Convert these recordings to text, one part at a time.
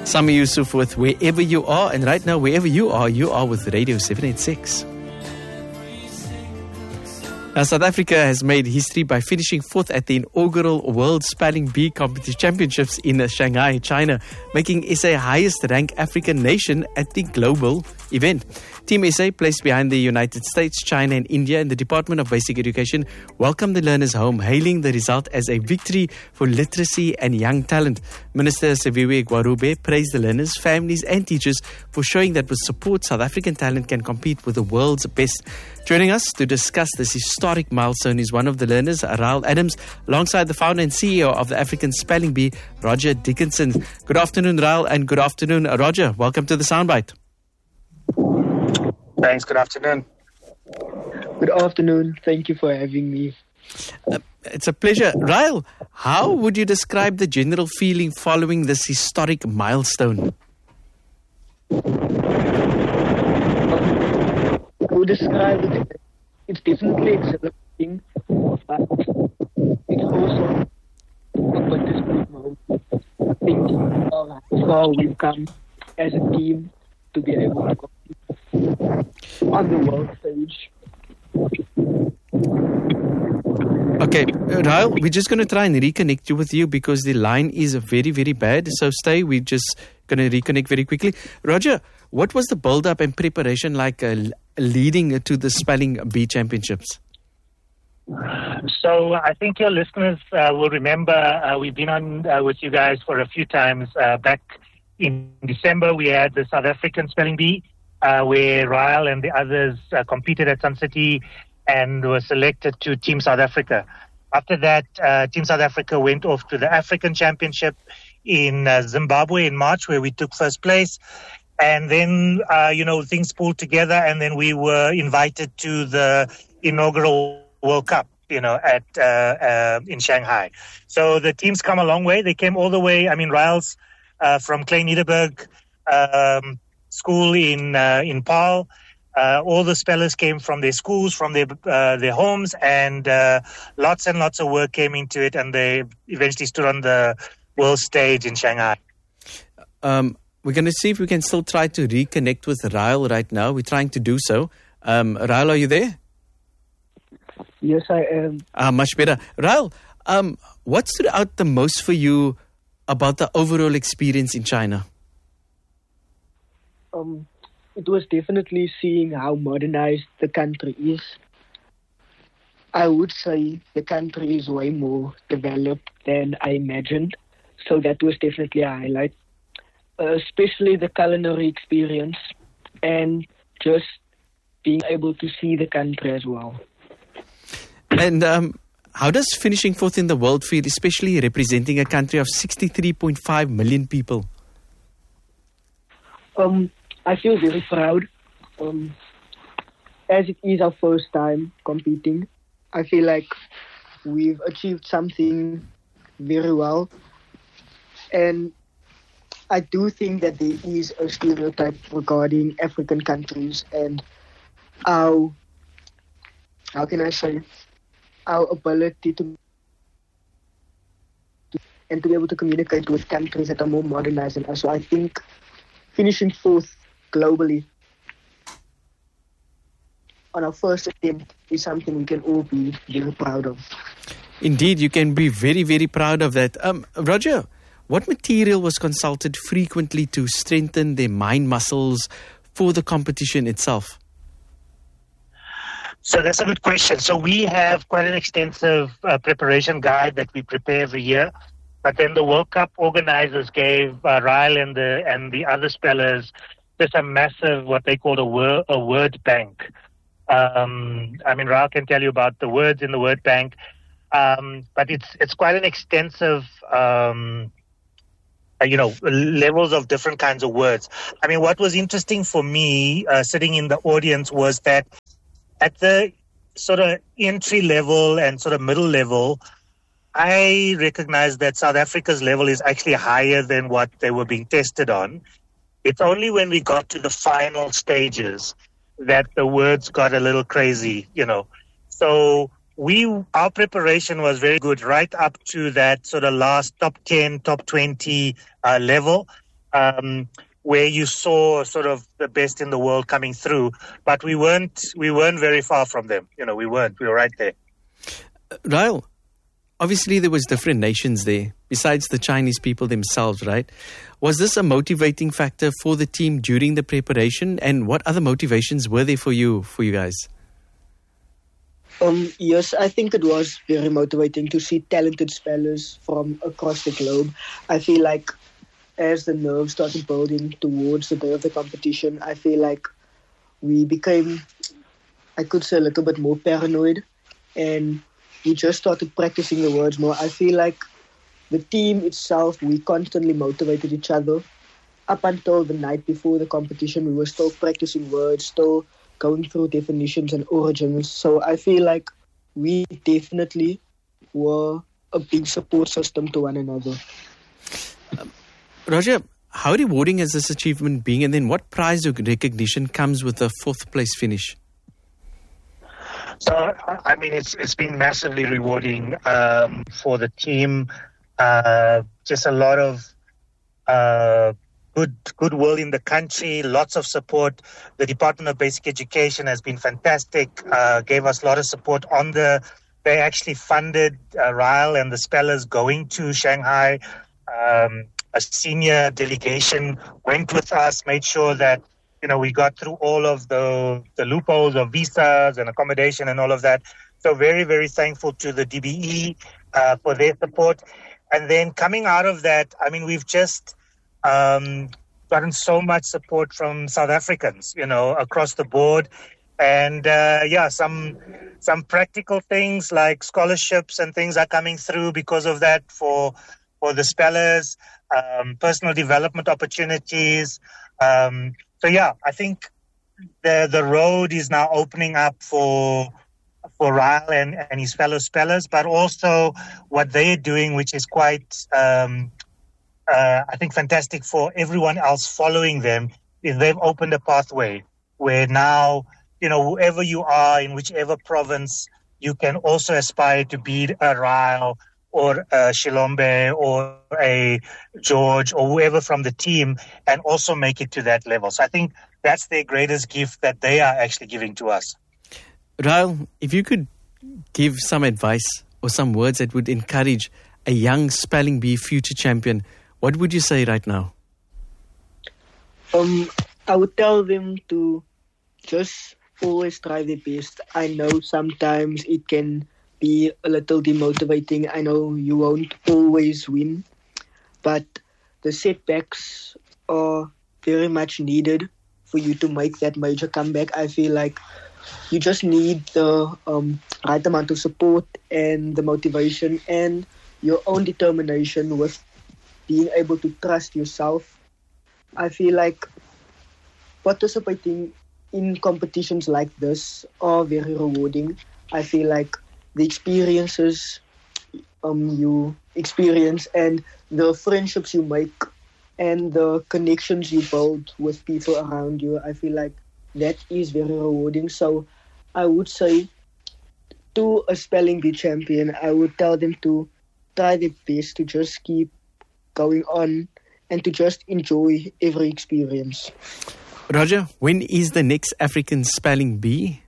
Sami Yusuf with Wherever You Are. And right now, wherever you are with Radio 786. Now, South Africa has made history by finishing fourth at the inaugural World Spelling Bee Competition Championships in Shanghai, China, making SA highest-ranked African nation at the global event. Team SA, placed behind the United States, China and India, and the Department of Basic Education, welcomed the learners home, hailing the result as a victory for literacy and young talent. Minister Siviwe Gwarube praised the learners, families and teachers for showing that with support, South African talent can compete with the world's best. Joining us to discuss this historic milestone is one of the learners, Rahul Adams, alongside the founder and CEO of the African Spelling Bee, Roger Dickinson. Good afternoon, Rahul, and good afternoon, Roger. Welcome to the Soundbite. Thanks. Good afternoon. Good afternoon. Thank you for having me. It's a pleasure. Rahul, how would you describe the general feeling following this historic milestone? I would describe it. It's definitely exhilarating, but it's also a bittersweet moment. Thinking of how far we've come as a team to be able to compete on the world stage. Okay, Rahul, we're just going to try and reconnect you with you because the line is very, very bad. So stay, we're just going to reconnect very quickly. Roger, what was the build-up and preparation like leading to the Spelling Bee Championships? So I think your listeners will remember we've been on with you guys for a few times. Back in December, we had the South African Spelling Bee, where Rahul and the others competed at Sun City and were selected to Team South Africa. After that, Team South Africa went off to the African Championship in Zimbabwe in March, where we took first place. And then, things pulled together, and then we were invited to the inaugural World Cup, at in Shanghai. So the teams come a long way. They came all the way. I mean, Rahul's from Klein Nederburg school in Paarl. All the spellers came from their schools, from their homes, and lots and lots of work came into it, and they eventually stood on the world stage in Shanghai. We're going to see if we can still try to reconnect with Rahul right now. We're trying to do so. Rahul, are you there? Yes, I am. Much better. Rahul, what stood out the most for you about the overall experience in China? It was definitely seeing how modernized the country is. I would say the country is way more developed than I imagined. So that was definitely a highlight. Especially the culinary experience and just being able to see the country as well. And how does finishing fourth in the world feel, especially representing a country of 63.5 million people? I feel very proud. As it is our first time competing, I feel like we've achieved something very well. And I do think that there is a stereotype regarding African countries and our ability to be able to communicate with countries that are more modernized than us. So I think finishing fourth globally on our first attempt is something we can all be very proud of. Indeed, you can be very, very proud of that. Roger, what material was consulted frequently to strengthen their mind muscles for the competition itself? So that's a good question. So we have quite an extensive preparation guide that we prepare every year. But then the World Cup organizers gave Rahul and the other spellers just a massive, what they called a word bank. Rahul can tell you about the words in the word bank. But it's quite an extensive levels of different kinds of words. I mean, what was interesting for me sitting in the audience was that at the sort of entry level and sort of middle level, I recognized that South Africa's level is actually higher than what they were being tested on. It's only when we got to the final stages that the words got a little crazy, So our preparation was very good right up to that sort of last top 10, top 20 level. where you saw sort of the best in the world coming through. But we weren't very far from them. We weren't. We were right there. Ryle, obviously there was different nations there, besides the Chinese people themselves, right? Was this a motivating factor for the team during the preparation? And what other motivations were there for you guys? Yes, I think it was very motivating to see talented spellers from across the globe. I feel like as the nerves started building towards the day of the competition, I feel like we became, I could say, a little bit more paranoid, and we just started practicing the words more. I feel like the team itself, we constantly motivated each other. Up until the night before the competition, we were still practicing words, still going through definitions and origins. So I feel like we definitely were a big support system to one another. Roger, how rewarding has this achievement been, and then what prize or recognition comes with a fourth place finish? So, I mean, it's been massively rewarding for the team. Just a lot of goodwill in the country, lots of support. The Department of Basic Education has been fantastic, gave us a lot of support they actually funded Ryle and the spellers going to Shanghai. A senior delegation went with us, made sure that we got through all of the loopholes of visas and accommodation and all of that. So very, very thankful to the DBE for their support. And then coming out of that, I mean, we've just gotten so much support from South Africans, across the board. And some practical things like scholarships and things are coming through because of that for the spellers, personal development opportunities. I think the road is now opening up for Ryle and his fellow spellers, but also what they're doing, which is quite, I think, fantastic for everyone else following them, is they've opened a pathway where now, whoever you are in whichever province, you can also aspire to be a Ryle or a Shilombe or a George or whoever from the team, and also make it to that level. So I think that's their greatest gift that they are actually giving to us. Ryle, if you could give some advice or some words that would encourage a young Spelling Bee future champion, what would you say right now? I would tell them to just always try their best. I know sometimes it can be a little demotivating. I know you won't always win, but the setbacks are very much needed for you to make that major comeback. I feel like you just need the right amount of support and the motivation and your own determination with being able to trust yourself. I feel like participating in competitions like this are very rewarding. I feel like the experiences you experience and the friendships you make and the connections you build with people around you, I feel like that is very rewarding. So I would say to a Spelling Bee champion, I would tell them to try their best to just keep going on and to just enjoy every experience. Roger, when is the next African Spelling Bee?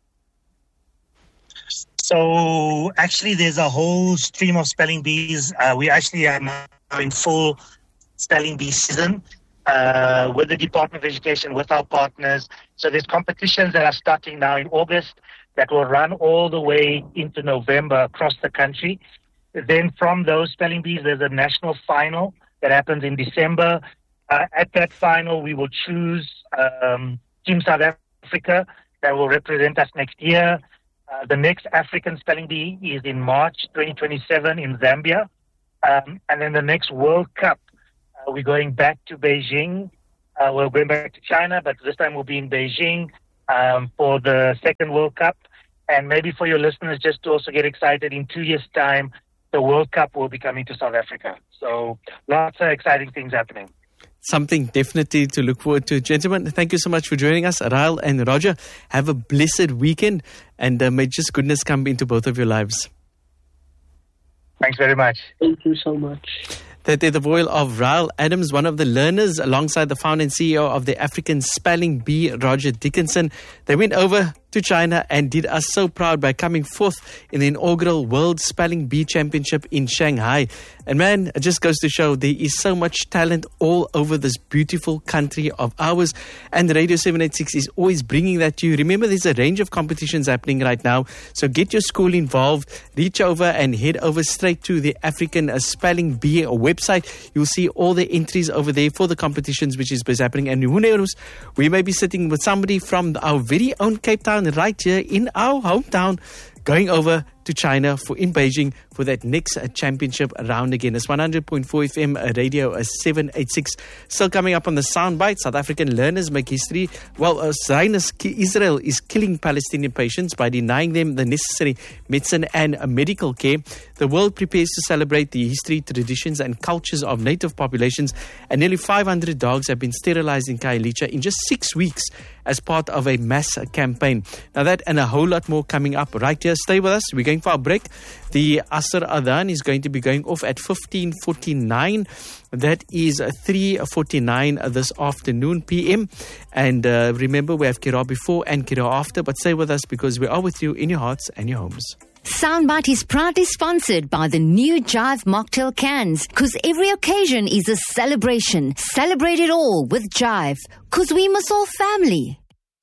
So actually there's a whole stream of Spelling Bees. We actually are now in full Spelling Bee season with the Department of Education, with our partners. So there's competitions that are starting now in August that will run all the way into November across the country. Then from those Spelling Bees, there's a national final that happens in December. At that final, we will choose Team South Africa that will represent us next year. The next African Spelling Bee is in March 2027 in Zambia. And then the next World Cup, we're going back to Beijing. We're going back to China, but this time we'll be in Beijing for the second World Cup. And maybe for your listeners, just to also get excited, in 2 years' time, the World Cup will be coming to South Africa. So lots of exciting things happening. Something definitely to look forward to. Gentlemen, thank you so much for joining us. Ryle and Roger, have a blessed weekend, and may just goodness come into both of your lives. Thanks very much. Thank you so much. That they're the voice of Ryle Adams, one of the learners, alongside the founder and CEO of the African Spelling Bee, Roger Dickinson. They went over to China and did us so proud by coming fourth in the inaugural World Spelling Bee Championship in Shanghai. And man, it just goes to show there is so much talent all over this beautiful country of ours. And Radio 786 is always bringing that to you. Remember, there's a range of competitions happening right now. So get your school involved. Reach over and head over straight to the African Spelling Bee website. You'll see all the entries over there for the competitions which is happening. And who knows, we may be sitting with somebody from our very own Cape Town right here in our hometown, going over to China in Beijing for that next championship round again. It's 100.4 FM Radio 786. Still coming up on the soundbite, South African learners make history. Well, Zionist Israel is killing Palestinian patients by denying them the necessary medicine and medical care. The world prepares to celebrate the history, traditions and cultures of native populations, and nearly 500 dogs have been sterilized in Khayelitsha in just 6 weeks as part of a mass campaign. Now that and a whole lot more coming up right here. Stay with us. We're going for a break. The Asr Adhan is going to be going off at 15:49. That is 3:49 this afternoon PM. And remember, we have Kira before and Kira after. But stay with us because we are with you in your hearts and your homes. Soundbite is proudly sponsored by the new Jive Mocktail cans, because every occasion is a celebration. Celebrate it all with Jive, because we must all family.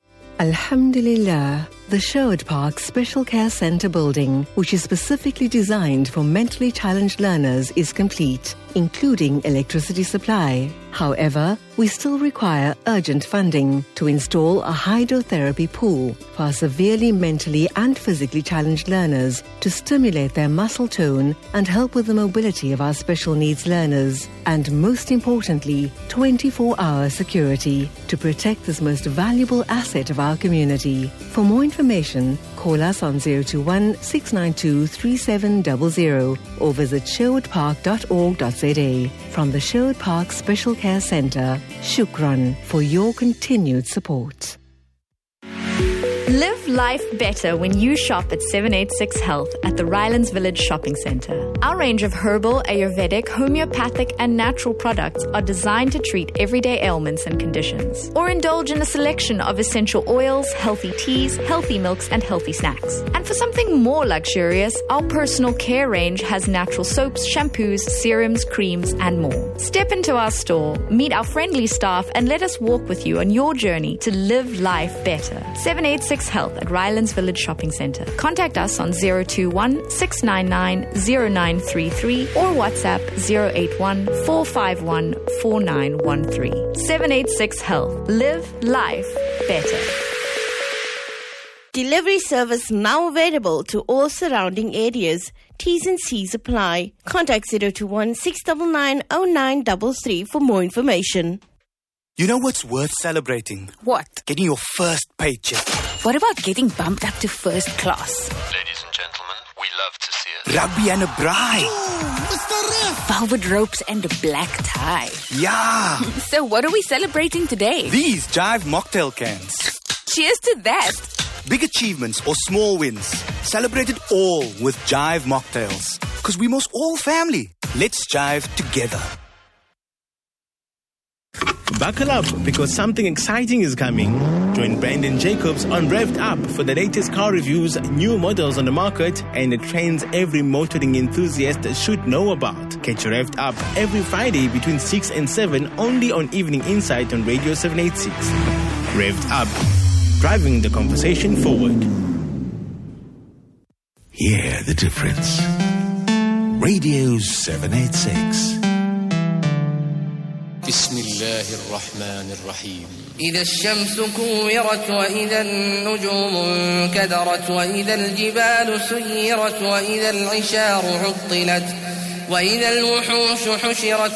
Alhamdulillah, the Sherwood Park Special Care Centre building, which is specifically designed for mentally challenged learners, is complete, including electricity supply. However, we still require urgent funding to install a hydrotherapy pool for our severely mentally and physically challenged learners to stimulate their muscle tone and help with the mobility of our special needs learners. And most importantly, 24-hour security to protect this most valuable asset of our community. For more information, call us on 021 692 3700 or visit sherwoodpark.org.za. From the Sherwood Park Special Care Centre, Shukran for your continued support. Live life better when you shop at 786 Health at the Rylands Village Shopping Centre. Our range of herbal, Ayurvedic, homeopathic and natural products are designed to treat everyday ailments and conditions. Or indulge in a selection of essential oils, healthy teas, healthy milks and healthy snacks. And for something more luxurious, our personal care range has natural soaps, shampoos, serums, creams and more. Step into our store, meet our friendly staff and let us walk with you on your journey to live life better. 786 Health at Rylands Village Shopping Centre. Contact us on 021 699 0933 or WhatsApp 081 451 4913. 786 Health. Live life better. Delivery service now available to all surrounding areas. T's and C's apply. Contact 021 699 0933 for more information. You know what's worth celebrating? What? Getting your first paycheck. What about getting bumped up to first class? Ladies and gentlemen, we love to see it. Rugby and a braai. Mr. Ref. Velvet ropes and a black tie. Yeah. So what are we celebrating today? These Jive Mocktail cans. Cheers to that. Big achievements or small wins. Celebrate it all with Jive Mocktails. Because we must all family. Let's jive together. Buckle up because something exciting is coming. Join Brandon Jacobs on Revved Up for the latest car reviews, new models on the market, and the trends every motoring enthusiast should know about. Catch Revved Up every Friday between 6 and 7 only on Evening Insight on Radio 786. Revved Up, driving the conversation forward. Hear the difference. Radio 786. بسم الله الرحمن الرحيم إذا الشمس كورت وإذا النجوم انكدرت وإذا الجبال سيرت وإذا العشار عطلت وإذا الوحوش حشرت